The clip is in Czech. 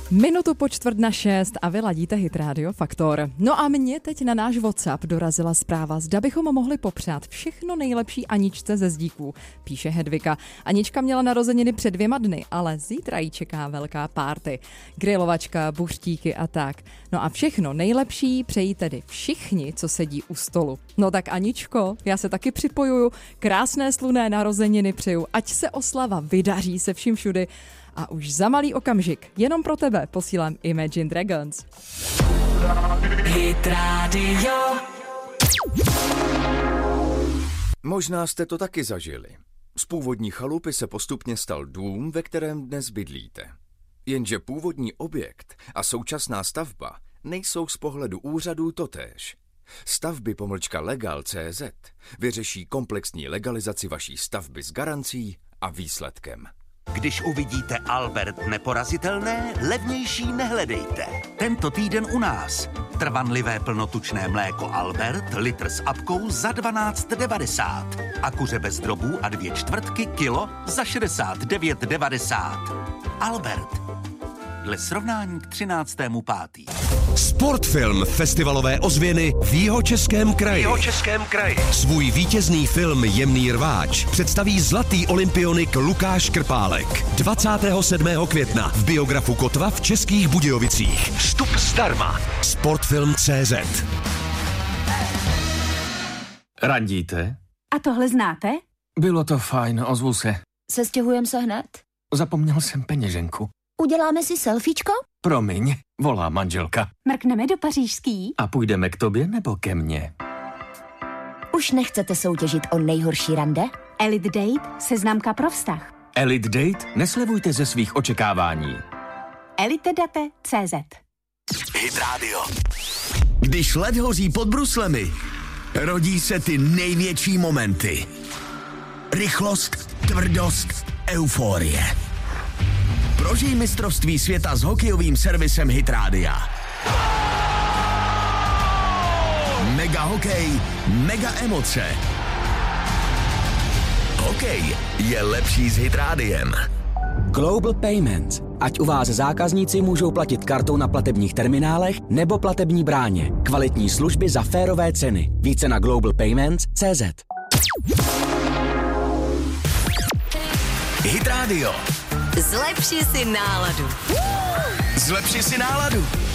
Minutu po 5:45 a vy ladíte Hit Radio Faktor. No a mě teď na náš WhatsApp dorazila zpráva, zda bychom mohli popřát všechno nejlepší Aničce ze Zdíků, píše Hedvika. Anička měla narozeniny před 2 dny, ale zítra jí čeká velká party. Grilovačka, buřtíky a tak. No a všechno nejlepší přejí tedy všichni, co sedí u stolu. No tak Aničko, já se taky připojuju. Krásné slunné narozeniny přeju, ať se oslava vydaří se vším všudy. A už za malý okamžik, jenom pro tebe, posílám Imagine Dragons. Hit Radio. Možná jste to taky zažili. Z původní chalupy se postupně stal dům, ve kterém dnes bydlíte. Jenže původní objekt a současná stavba nejsou z pohledu úřadů totéž. Stavby-legal.cz vyřeší komplexní legalizaci vaší stavby s garancí a výsledkem. Když uvidíte Albert neporazitelné, levnější nehledejte. Tento týden u nás. Trvanlivé plnotučné mléko Albert, litr s apkou za 12,90. A kuře bez drobů a 2/4 kilo za 69,90. Albert. Dle srovnání k 13.5. Sportfilm festivalové ozvěny v Jihočeském kraji. Svůj vítězný film Jemný rváč představí zlatý olympionik Lukáš Krpálek 27. května v Biografu Kotva v Českých Budějovicích. Vstup zdarma. Sportfilm.cz. Randíte? A tohle znáte? Bylo to fajn, ozvu se. Sestěhujeme se hned? Zapomněl jsem peněženku. Uděláme si selfiečko? Promiň, volá manželka. Mrkneme do pařížský? A půjdeme k tobě nebo ke mně? Už nechcete soutěžit o nejhorší rande? Elite Date, seznamka pro vztah. Elite Date? Neslevujte ze svých očekávání. elitedate.cz. Hit Radio. Když led hoří pod bruslemi, rodí se ty největší momenty. Rychlost, tvrdost, euforie. Prožij mistrovství světa s hokejovým servisem Hit Rádia. Mega hokej, mega emoce. Hokej je lepší s Hit Rádiem. Global Payments. Ať u vás zákazníci můžou platit kartou na platebních terminálech nebo platební bráně. Kvalitní služby za férové ceny. Více na globalpayments.cz. Hit Radio. Zlepši si náladu. Zlepši si náladu.